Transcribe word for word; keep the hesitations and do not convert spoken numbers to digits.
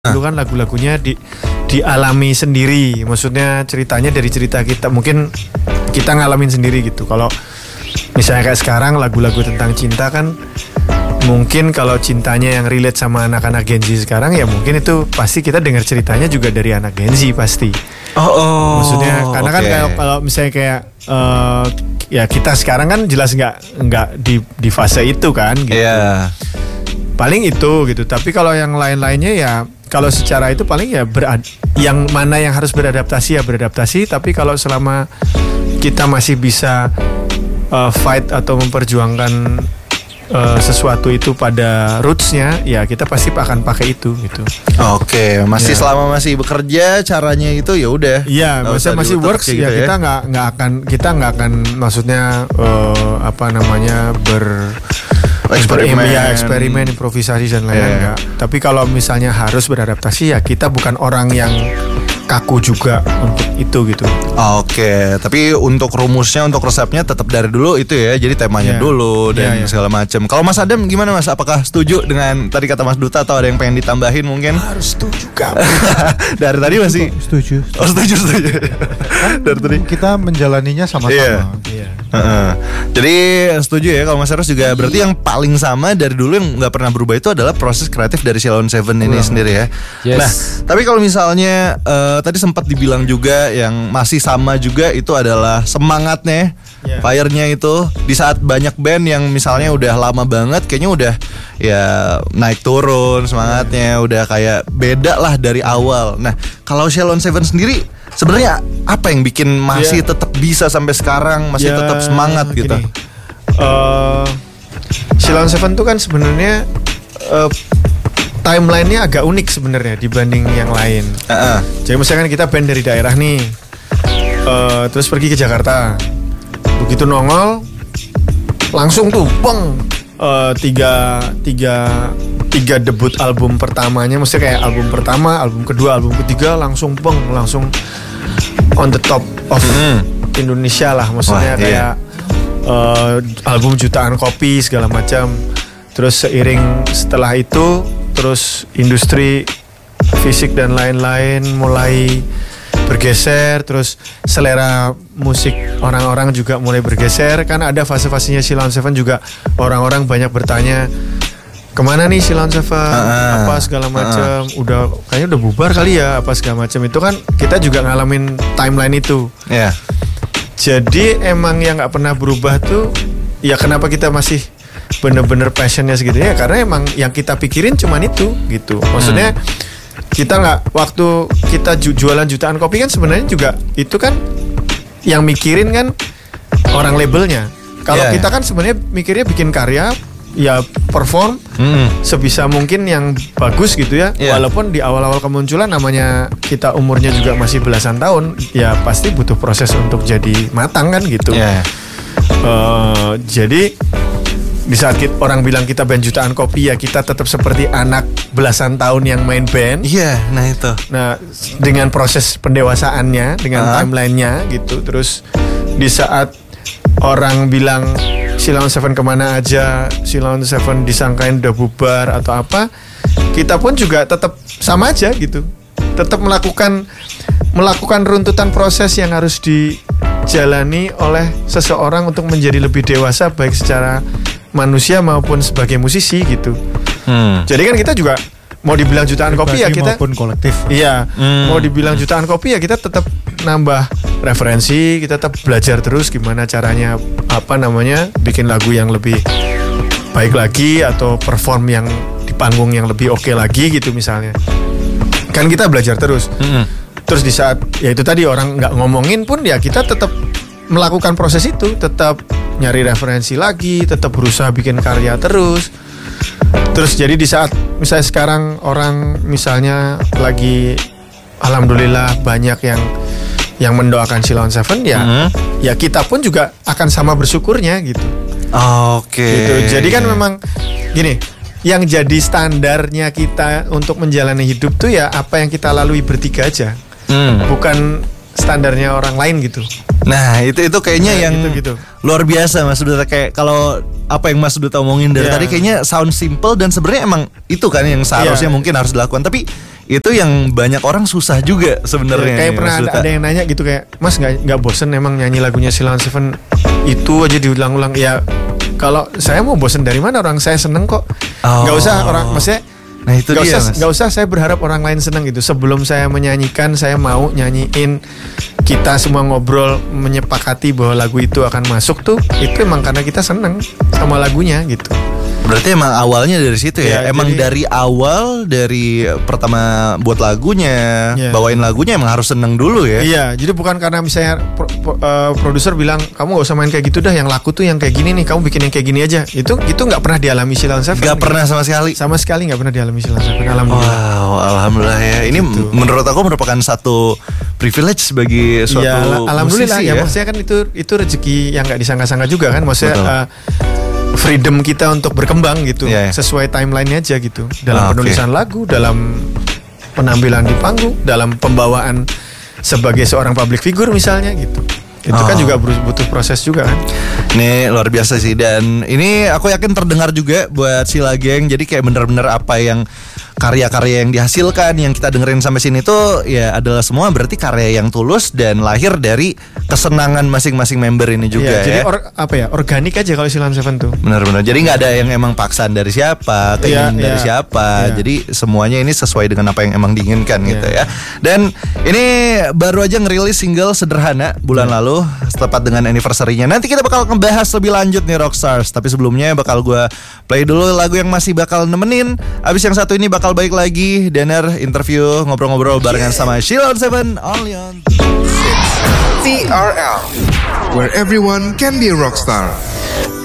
Dulu kan lagu-lagunya di dialami sendiri, maksudnya ceritanya dari cerita kita, mungkin kita ngalamin sendiri gitu. Kalau misalnya kayak sekarang lagu-lagu tentang cinta kan, mungkin kalau cintanya yang relate sama anak-anak Gen Z sekarang ya mungkin itu pasti kita dengar ceritanya juga dari anak Gen Z pasti. Oh, oh maksudnya karena okay. kan kalau kalau misalnya kayak uh, ya kita sekarang kan jelas nggak nggak di di fase itu kan gitu. Yeah. Paling itu gitu. Tapi kalau yang lain-lainnya ya kalau secara itu paling ya berad, yang mana yang harus beradaptasi ya beradaptasi. Tapi kalau selama kita masih bisa uh, fight atau memperjuangkan uh, sesuatu itu pada rootsnya, ya kita pasti akan pakai itu gitu. Oke, masih ya. Selama masih bekerja caranya itu ya udah. Iya, maksudnya masih works ya, ya kita nggak nggak akan kita nggak akan maksudnya uh, apa namanya ber eksperimen, ya, eksperimen, improvisasi dan lain-lain enggak. Yeah. Tapi kalau misalnya harus beradaptasi ya kita bukan orang yang kaku juga untuk itu gitu. Oke, tapi untuk rumusnya, untuk resepnya tetap dari dulu itu ya. Jadi temanya yeah. dulu dan yeah, yeah. segala macam. Kalau Mas Adam gimana Mas? Apakah setuju dengan tadi kata Mas Duta atau ada yang pengen ditambahin mungkin? Harus setuju kamu. Dari tadi masih setuju. Oh setuju setuju. Kan dari tadi kita menjalaninya sama-sama. Yeah. Yeah. Uh-uh. Jadi setuju ya kalau Mas Eros juga berarti yang paling sama dari dulu yang nggak pernah berubah itu adalah proses kreatif dari Sheila on Seven ini uh. sendiri ya. Yes. Nah, tapi kalau misalnya uh, tadi sempat dibilang juga yang masih sama juga itu adalah semangatnya, yeah. fire-nya itu di saat banyak band yang misalnya udah lama banget kayaknya udah ya naik turun semangatnya, yeah. udah kayak beda lah dari awal. Nah, kalau Sheila on Seven sendiri sebenarnya apa yang bikin masih yeah. tetap bisa sampai sekarang masih yeah, tetap semangat gini, gitu? Uh, Sheila on Seven tuh kan sebenarnya uh, timeline-nya agak unik sebenarnya dibanding yang lain. Uh-uh. Jadi misalkan kita band dari daerah nih, uh, terus pergi ke Jakarta, begitu nongol, langsung tuh, bang, uh, tiga tiga tiga debut album pertamanya, maksudnya kayak album pertama, album kedua, album ketiga, langsung bang, langsung on the top of mm-hmm. Indonesia lah, maksudnya Wah, kayak iya. uh, album jutaan kopi segala macam. Terus seiring setelah itu, terus industri fisik dan lain-lain mulai bergeser, terus selera musik orang-orang juga mulai bergeser. Kan ada fase-fasenya Sheila on Seven juga, orang-orang banyak bertanya kemana nih Sheila on Seven, uh, apa segala macam, uh. udah kayaknya udah bubar kali ya, apa segala macam. Itu kan kita juga ngalamin timeline itu. Yeah. Jadi emang yang nggak pernah berubah tuh, ya kenapa kita masih bener-bener passionnya segitu ya, karena emang yang kita pikirin cuman itu gitu. Maksudnya hmm. kita nggak, waktu kita ju- jualan jutaan kopi kan sebenarnya juga itu kan yang mikirin kan orang labelnya. Kalau yeah, kita yeah. kan sebenarnya mikirnya bikin karya, ya perform hmm. sebisa mungkin yang bagus gitu ya. Yeah. Walaupun di awal-awal kemunculan namanya kita umurnya juga masih belasan tahun, ya pasti butuh proses untuk jadi matang kan gitu. Yeah. Uh, jadi di saat kita, orang bilang kita band jutaan kopi, ya kita tetap seperti anak belasan tahun yang main band. Iya, yeah, nah itu. Nah, dengan proses pendewasaannya, dengan uh. timelinenya gitu. Terus di saat orang bilang Sheila on Seven kemana aja, Sheila on Seven disangkain udah bubar atau apa, kita pun juga tetap sama aja gitu. Tetap melakukan melakukan runtutan proses yang harus dijalani oleh seseorang untuk menjadi lebih dewasa, baik secara manusia maupun sebagai musisi gitu. Hmm. Jadi kan kita juga mau dibilang jutaan kopi ya kita maupun kolektif. Iya, hmm. mau dibilang jutaan kopi ya kita tetap nambah referensi, kita tetap belajar terus gimana caranya apa namanya bikin lagu yang lebih baik lagi atau perform yang di panggung yang lebih oke okay lagi gitu misalnya. Kan kita belajar terus. Hmm. Terus di saat ya itu tadi orang nggak ngomongin pun ya kita tetap melakukan proses itu, tetap nyari referensi lagi, tetap berusaha bikin karya terus. Terus jadi di saat misalnya sekarang orang misalnya lagi alhamdulillah banyak yang yang mendoakan Sheila on Seven ya, mm-hmm. ya kita pun juga akan sama bersyukurnya gitu. Oke. Okay. Gitu. Jadi kan memang gini, yang jadi standarnya kita untuk menjalani hidup tuh ya apa yang kita lalui bertiga aja, mm. bukan standarnya orang lain gitu. Nah itu itu kayaknya nah, yang gitu, gitu. luar biasa Mas Duta. Kayak kalau apa yang Mas Duta omongin dari yeah. tadi kayaknya sound simple dan sebenarnya emang itu kan yang seharusnya yeah. mungkin harus dilakukan. Tapi itu yang banyak orang susah juga sebenarnya. Ya, kayak pernah ada, ada yang nanya gitu kayak, Mas nggak nggak bosen emang nyanyi lagunya Sheila on Seven itu aja diulang-ulang? Ya kalau saya mau bosen dari mana, orang saya seneng kok. Nggak oh. usah orang, maksudnya nah itu gak dia usah, gak usah saya berharap orang lain seneng gitu. Sebelum saya menyanyikan, saya mau nyanyiin, kita semua ngobrol menyepakati bahwa lagu itu akan masuk tuh, itu emang karena kita seneng sama lagunya gitu. Berarti emang awalnya dari situ ya, ya emang jadi, dari awal dari pertama buat lagunya, ya. bawain lagunya emang harus seneng dulu ya. Iya, jadi bukan karena misalnya pro, pro, uh, produser bilang kamu gak usah main kayak gitu dah, yang laku tuh yang kayak gini nih, kamu bikin yang kayak gini aja. Itu itu nggak pernah dialami Sheila on Seven. Gak pernah sama sekali. Sama sekali nggak pernah dialami Sheila on Seven. Alhamdulillah. Wow, alhamdulillah ya. Ini gitu. Menurut aku merupakan satu privilege bagi suatu ya, alhamdulillah musisi ya. ya. Maksudnya kan itu itu rezeki yang nggak disangka-sangka juga kan. Maksudnya uh, freedom kita untuk berkembang gitu, yeah, yeah. sesuai timeline aja gitu. Dalam ah, penulisan okay. lagu, dalam penampilan di panggung, dalam pembawaan sebagai seorang public figure misalnya gitu. Itu oh. kan juga butuh proses juga kan. Ini luar biasa sih. Dan ini aku yakin terdengar juga buat Sheila Gang. Jadi kayak bener-bener apa yang karya-karya yang dihasilkan, yang kita dengerin sampai sini tuh ya adalah semua berarti karya yang tulus dan lahir dari kesenangan masing-masing member ini juga ya. Jadi or, apa ya, organik aja kalau Sheila on Seven tuh. Benar-benar. Jadi nggak ada yang emang paksaan dari siapa, keinginan ya, dari ya. siapa. Ya. Jadi semuanya ini sesuai dengan apa yang emang diinginkan ya. gitu ya. Dan ini baru aja ngerilis single Sederhana bulan ya. lalu, tepat dengan anniversary-nya. Nanti kita bakal ngebahas lebih lanjut nih Rockstars. Tapi sebelumnya bakal gue play dulu lagu yang masih bakal nemenin. Abis yang satu ini bakal balik lagi Danner interview ngobrol-ngobrol barengan sama Sheila on Seven only on T R L, where everyone can be a rockstar.